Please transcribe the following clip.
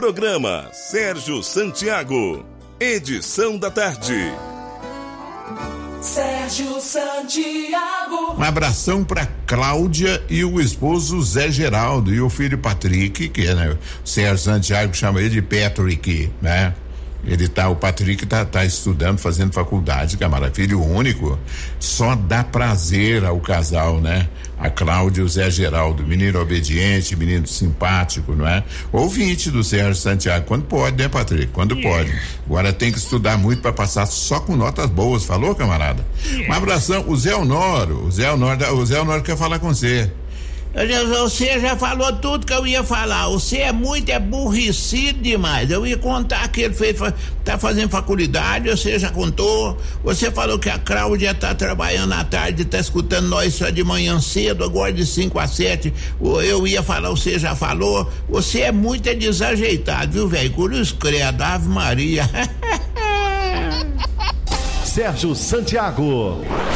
Programa Sérgio Santiago. Edição da tarde. Sérgio Santiago. Um abração pra Cláudia e o esposo Zé Geraldo e o filho Patrick, que é, né? O Sérgio Santiago chama ele de Patrick, né? O Patrick tá estudando, fazendo faculdade, camarada, filho único, só dá prazer ao casal, né? A Cláudia e o Zé Geraldo, menino obediente, menino simpático, não é? Ouvinte do Sérgio Santiago, quando pode, né, Patrick? Quando pode. Agora tem que estudar muito para passar só com notas boas, falou, camarada? Um abração, o Zé Honório quer falar com você. Você já falou tudo que eu ia falar. Você é muito aborrecido demais. Eu ia contar que ele tá fazendo faculdade, você já contou. Você falou que a Cláudia tá trabalhando à tarde, tá escutando nós só de manhã cedo, agora de 5 a 7. Eu ia falar, você já falou. Você é muito desajeitado, viu, velho? Cruz credo, Ave Maria. Sérgio Santiago.